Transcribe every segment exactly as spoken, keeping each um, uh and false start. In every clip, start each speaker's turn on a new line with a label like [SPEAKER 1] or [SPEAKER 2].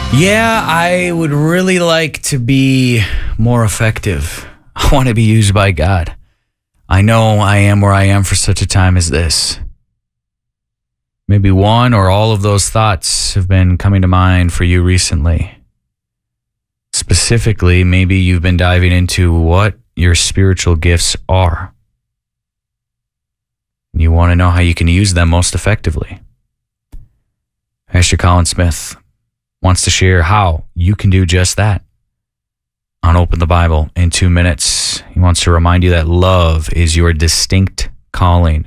[SPEAKER 1] Yeah, I would really like to be more effective. I want to be used by God. I know I am where I am for such a time as this. Maybe one or all of those thoughts have been coming to mind for you recently. Specifically, maybe you've been diving into what your spiritual gifts are. You want to know how you can use them most effectively. Pastor Colin Smith wants to share how you can do just that on Open the Bible in two minutes. He wants to remind you that love is your distinct calling.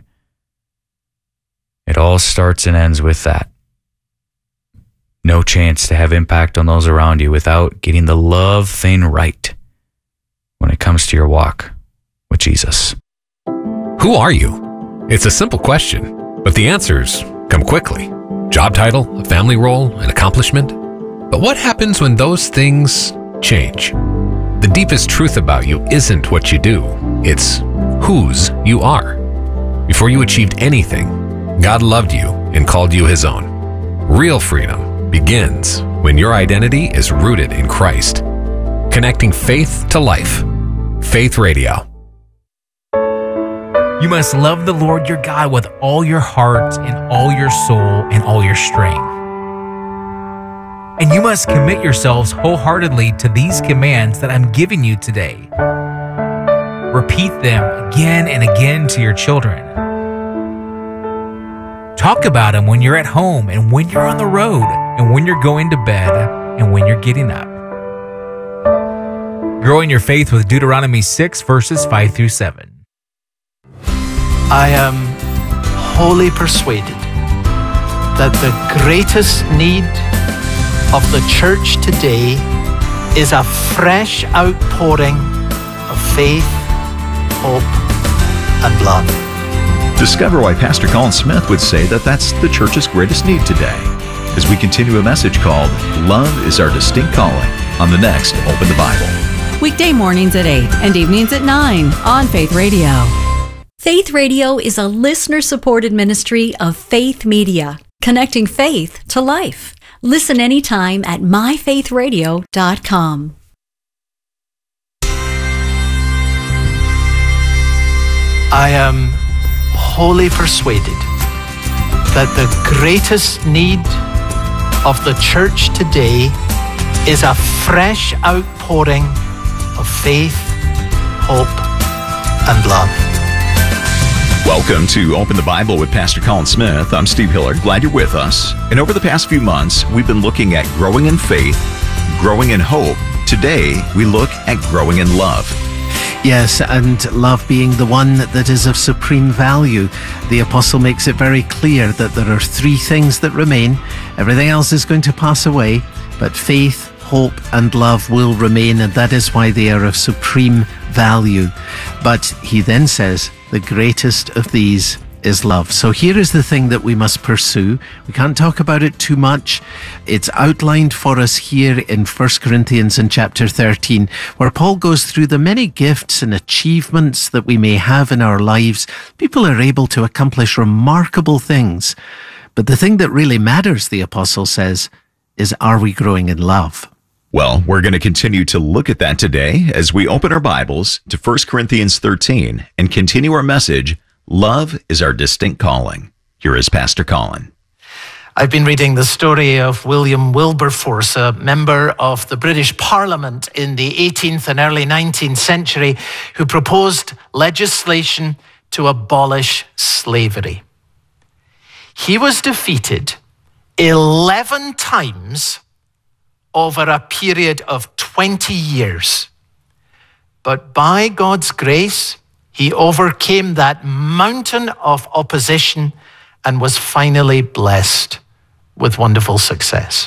[SPEAKER 1] It all starts and ends with that. No chance to have impact on those around you without getting the love thing right when it comes to your walk with Jesus.
[SPEAKER 2] Who are you? It's a simple question, but the answers come quickly. Job title, a family role, an accomplishment. But what happens when those things change? The deepest truth about you isn't what you do, it's whose you are. Before you achieved anything, God loved you and called you His own. Real freedom begins when your identity is rooted in Christ. Connecting faith to life. Faith Radio.
[SPEAKER 3] You must love the Lord your God with all your heart and all your soul and all your strength. And you must commit yourselves wholeheartedly to these commands that I'm giving you today. Repeat them again and again to your children. Talk about them when you're at home and when you're on the road and when you're going to bed and when you're getting up. Grow in your faith with Deuteronomy six, verses five through seven.
[SPEAKER 4] I am wholly persuaded that the greatest need of the church today is a fresh outpouring of faith, hope, and love.
[SPEAKER 5] Discover why Pastor Colin Smith would say that that's the church's greatest need today, as we continue a message called Love is Our Distinct Calling on the next Open the Bible.
[SPEAKER 6] Weekday mornings at eight and evenings at nine on Faith Radio. Faith Radio is a listener-supported ministry of Faith Media, connecting faith to life. Listen anytime at my faith radio dot com.
[SPEAKER 4] I am wholly persuaded that the greatest need of the church today is a fresh outpouring of faith, hope, and love.
[SPEAKER 5] Welcome to Open the Bible with Pastor Colin Smith. I'm Steve Hillard. Glad you're with us. And over the past few months, we've been looking at growing in faith, growing in hope. Today, we look at growing in love.
[SPEAKER 7] Yes, and love being the one that is of supreme value. The apostle makes it very clear that there are three things that remain. Everything else is going to pass away, but faith, hope, and love will remain, and that is why they are of supreme value. But he then says, the greatest of these is love. So here is the thing that we must pursue. We can't talk about it too much. It's outlined for us here in First Corinthians in chapter thirteen, where Paul goes through the many gifts and achievements that we may have in our lives. People are able to accomplish remarkable things. But the thing that really matters, the apostle says, is are we growing in love?
[SPEAKER 5] Well, we're going to continue to look at that today as we open our Bibles to First Corinthians thirteen and continue our message, Love is Our Distinct Calling. Here is Pastor Colin.
[SPEAKER 4] I've been reading the story of William Wilberforce, a member of the British Parliament in the eighteenth and early nineteenth century, who proposed legislation to abolish slavery. He was defeated eleven times over a period of twenty years. But by God's grace, he overcame that mountain of opposition and was finally blessed with wonderful success.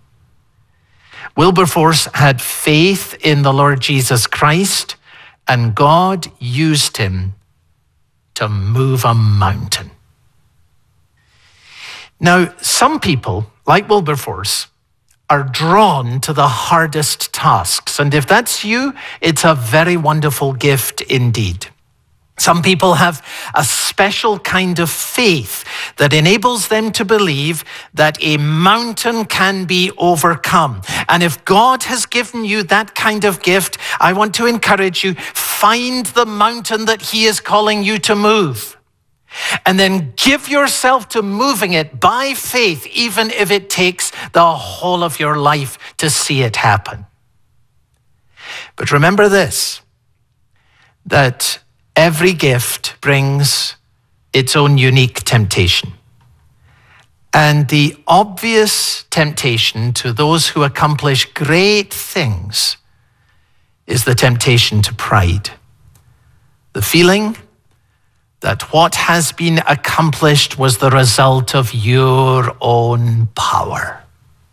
[SPEAKER 4] Wilberforce had faith in the Lord Jesus Christ, and God used him to move a mountain. Now, some people, like Wilberforce, are drawn to the hardest tasks. And if that's you, it's a very wonderful gift indeed. Some people have a special kind of faith that enables them to believe that a mountain can be overcome. And if God has given you that kind of gift, I want to encourage you, find the mountain that he is calling you to move. And then give yourself to moving it by faith, even if it takes the whole of your life to see it happen. But remember this, that every gift brings its own unique temptation. And the obvious temptation to those who accomplish great things is the temptation to pride. The feeling that what has been accomplished was the result of your own power.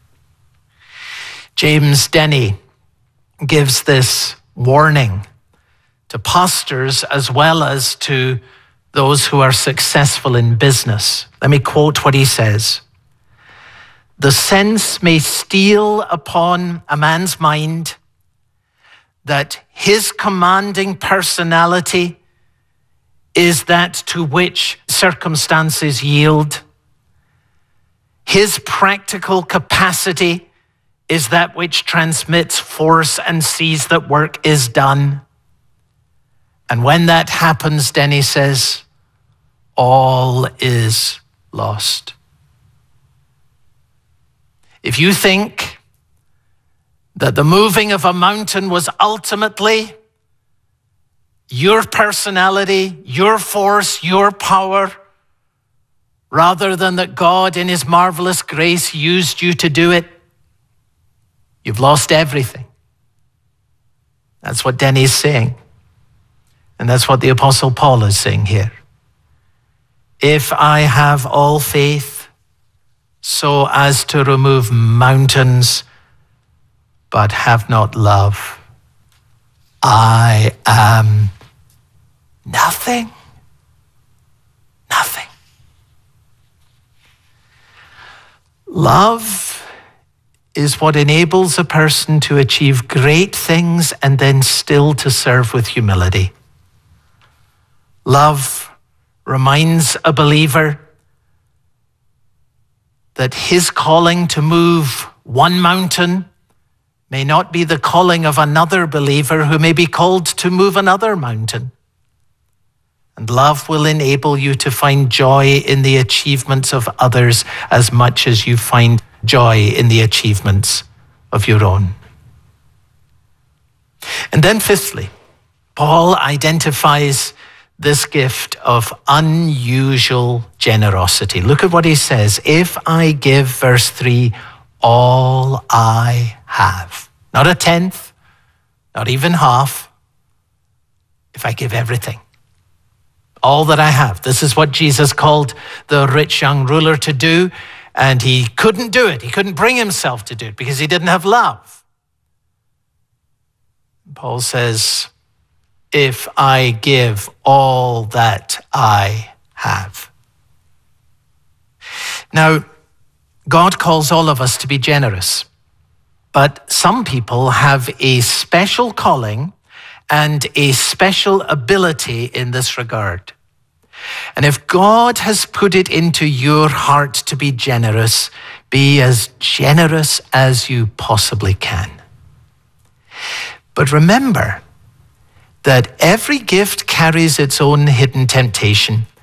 [SPEAKER 4] James Denney gives this warning to pastors as well as to those who are successful in business. Let me quote what he says. The sense may steal upon a man's mind that his commanding personality is that to which circumstances yield. His practical capacity is that which transmits force and sees that work is done. And when that happens, Denney says, all is lost. If you think that the moving of a mountain was ultimately your personality, your force, your power, rather than that God in his marvelous grace used you to do it, you've lost everything. That's what Denney's saying. And that's what the Apostle Paul is saying here. If I have all faith so as to remove mountains, but have not love, I am nothing. Nothing. Love is what enables a person to achieve great things and then still to serve with humility. Love reminds a believer that his calling to move one mountain may not be the calling of another believer who may be called to move another mountain. And love will enable you to find joy in the achievements of others as much as you find joy in the achievements of your own. And then fifthly, Paul identifies this gift of unusual generosity. Look at what he says. If I give, verse three, all I have. Not a tenth, not even half. If I give everything. All that I have. This is what Jesus called the rich young ruler to do, and he couldn't do it. He couldn't bring himself to do it because he didn't have love. Paul says, if I give all that I have. Now, God calls all of us to be generous, but some people have a special calling and a special ability in this regard. And if God has put it into your heart to be generous, be as generous as you possibly can. But remember that every gift carries its own hidden temptation.